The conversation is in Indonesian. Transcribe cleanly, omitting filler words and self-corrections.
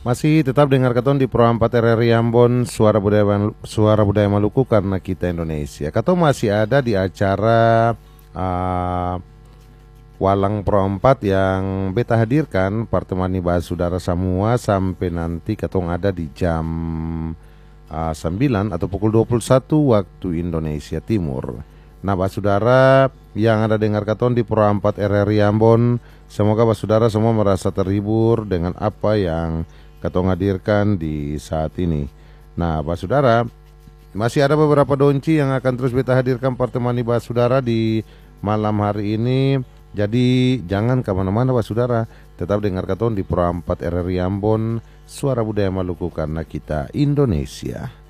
Masih tetap dengar katon di Pro 4 RRI Ambon, Suara Budaya Maluku karena kita Indonesia. Katon masih ada di acara Walang Pro 4 yang beta hadirkan pertemani bahas saudara semua sampai nanti katong ada di jam 9 atau pukul 21 waktu Indonesia Timur. Nah, bahas saudara yang ada dengar katon di Pro 4 RRI Ambon, semoga bahas saudara semua merasa terhibur dengan apa yang katong hadirkan di saat ini. Nah, bahas saudara, masih ada beberapa donci yang akan terus beta hadirkan pertemani bahas saudara di malam hari ini. Jadi jangan kemana-mana bahas saudara, tetap dengar katon di Pro 4 RRI Ambon, Suara Budaya Maluku karena kita Indonesia.